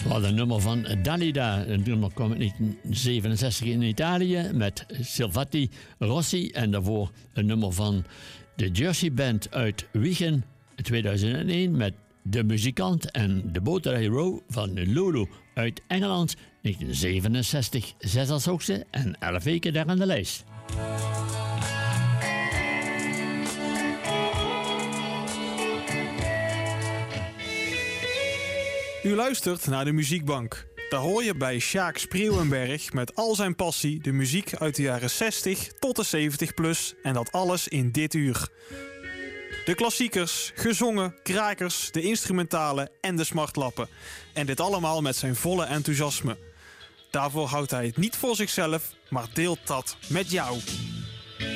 was een nummer van Dalida. Het nummer kwam in 1967 in Italië met Silvati Rossi. En daarvoor een nummer van de Jersey Band uit Wiegen 2001 met De Muzikant en de Boat Row van Lulu uit Engeland 1967. 6 als hoogste en 11 weken daar aan de lijst. U luistert naar de Muziekbank. Daar hoor je bij Sjaak Spreeuwenberg met al zijn passie de muziek uit de jaren 60 tot de 70 plus en dat alles in dit uur. De klassiekers, gezongen, krakers, de instrumentale en de smartlappen. En dit allemaal met zijn volle enthousiasme. Daarvoor houdt hij het niet voor zichzelf, maar deelt dat met jou.